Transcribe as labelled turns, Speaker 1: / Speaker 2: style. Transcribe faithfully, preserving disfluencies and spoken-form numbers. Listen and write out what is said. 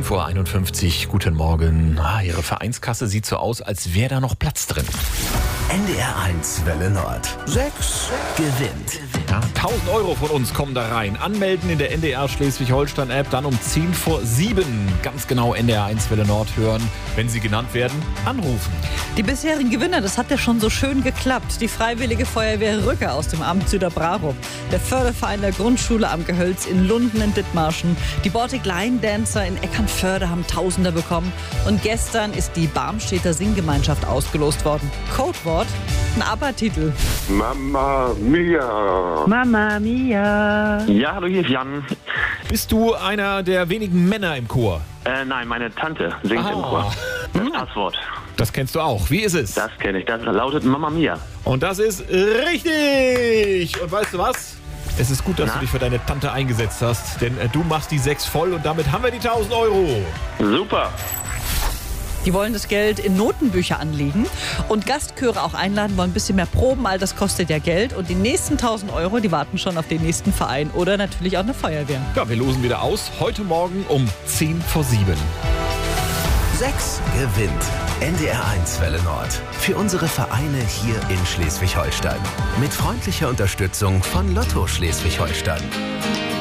Speaker 1: fünf Uhr einundfünfzig, guten Morgen. Ah, Ihre Vereinskasse sieht so aus, als wäre da noch Platz drin.
Speaker 2: N D R eins Welle Nord. Sechs gewinnt.
Speaker 1: Ja, tausend Euro von uns kommen da rein. Anmelden in der N D R Schleswig-Holstein-App, dann um zehn vor sieben. Ganz genau N D R eins Welle Nord hören. Wenn Sie genannt werden, anrufen.
Speaker 3: Die bisherigen Gewinner, das hat ja schon so schön geklappt. Die Freiwillige Feuerwehr Rücker aus dem Amt Süderbrarup, der Förderverein der Grundschule am Gehölz in Lunden in Dithmarschen, die Baltic Line Dancer in Eckernförde haben Tausender bekommen und gestern ist die Barmstedter Singgemeinschaft ausgelost worden. Codewort, ein ABBA-Titel.
Speaker 4: Mamma Mia.
Speaker 5: Mamma Mia.
Speaker 6: Ja, hallo, hier ist Jan.
Speaker 1: Bist du einer der wenigen Männer im Chor?
Speaker 6: Äh, nein, meine Tante singt
Speaker 1: Ah.
Speaker 6: im Chor. Das Passwort.
Speaker 1: Das kennst du auch. Wie ist es?
Speaker 6: Das kenne ich. Das lautet Mamma Mia.
Speaker 1: Und das ist richtig. Und weißt du was? Es ist gut, dass
Speaker 6: Na?
Speaker 1: du dich für deine Tante eingesetzt hast, denn äh, du machst die sechs voll und damit haben wir die tausend Euro.
Speaker 6: Super.
Speaker 3: Die wollen das Geld in Notenbücher anlegen und Gastchöre auch einladen, wollen ein bisschen mehr proben, all das kostet ja Geld. Und die nächsten tausend Euro, die warten schon auf den nächsten Verein oder natürlich auch eine Feuerwehr.
Speaker 1: Ja, wir losen wieder aus. Heute Morgen um zehn vor sieben.
Speaker 2: Sechs gewinnt. N D R eins Welle Nord. Für unsere Vereine hier in Schleswig-Holstein. Mit freundlicher Unterstützung von Lotto Schleswig-Holstein.